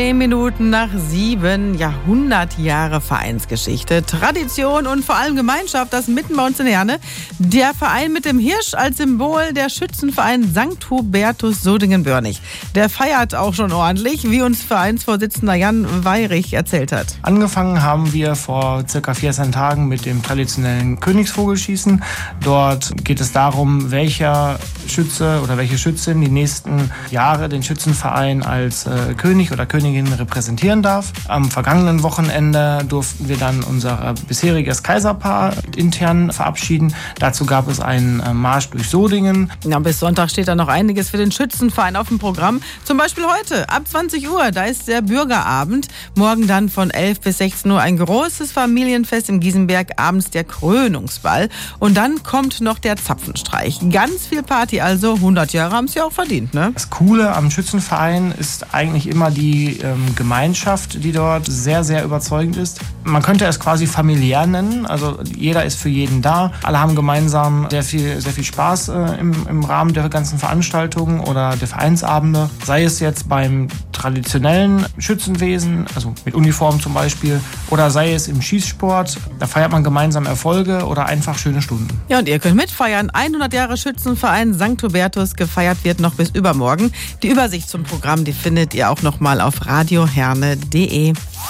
10 Minuten nach 7, Jahrhundert Jahre Vereinsgeschichte, Tradition und vor allem Gemeinschaft, das mitten bei uns in Herne. Der Verein mit dem Hirsch als Symbol, der Schützenverein St. Hubertus Sodingen-Börnig. Der feiert auch schon ordentlich, wie uns Vereinsvorsitzender Jan Weyrich erzählt hat. Angefangen haben wir vor circa 14 Tagen mit dem traditionellen Königsvogelschießen. Dort geht es darum, welcher Schütze oder welche Schützin die nächsten Jahre den Schützenverein als König oder Königin repräsentieren darf. Am vergangenen Wochenende durften wir dann unser bisheriges Kaiserpaar intern verabschieden. Dazu gab es einen Marsch durch Sodingen. Bis Sonntag steht da noch einiges für den Schützenverein auf dem Programm. Zum Beispiel heute ab 20 Uhr, da ist der Bürgerabend. Morgen dann von 11 bis 16 Uhr ein großes Familienfest in Giesenberg, abends der Krönungsball. Und dann kommt noch der Zapfenstreich. Ganz viel Party, also 100 Jahre haben sie auch verdient, ne? Das Coole am Schützenverein ist eigentlich immer die Gemeinschaft, die dort sehr, sehr überzeugend ist. Man könnte es quasi familiär nennen, also jeder ist für jeden da. Alle haben gemeinsam sehr viel Spaß im Rahmen der ganzen Veranstaltungen oder der Vereinsabende. Sei es jetzt beim traditionellen Schützenwesen, also mit Uniform zum Beispiel, oder sei es im Schießsport. Da feiert man gemeinsam Erfolge oder einfach schöne Stunden. Ja, und ihr könnt mitfeiern. 100 Jahre Schützenverein St. Hubertus, gefeiert wird noch bis übermorgen. Die Übersicht zum Programm, die findet ihr auch noch mal auf radioherne.de.